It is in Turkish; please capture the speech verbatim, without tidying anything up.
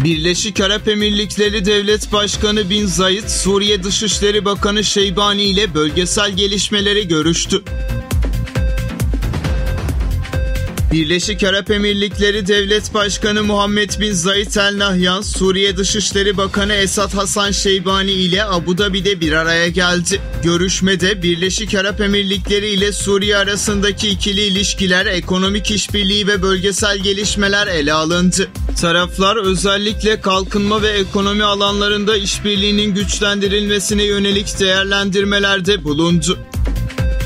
Birleşik Arap Emirlikleri Devlet Başkanı Bin Zayed, Suriye Dışişleri Bakanı Şeybani ile bölgesel gelişmeleri görüştü. Birleşik Arap Emirlikleri Devlet Başkanı Muhammed Bin Zayed El Nahyan, Suriye Dışişleri Bakanı Esad Hasan Şeybani ile Abu Dhabi'de bir araya geldi. Görüşmede Birleşik Arap Emirlikleri ile Suriye arasındaki ikili ilişkiler, ekonomik işbirliği ve bölgesel gelişmeler ele alındı. Taraflar özellikle kalkınma ve ekonomi alanlarında işbirliğinin güçlendirilmesine yönelik değerlendirmelerde bulundu.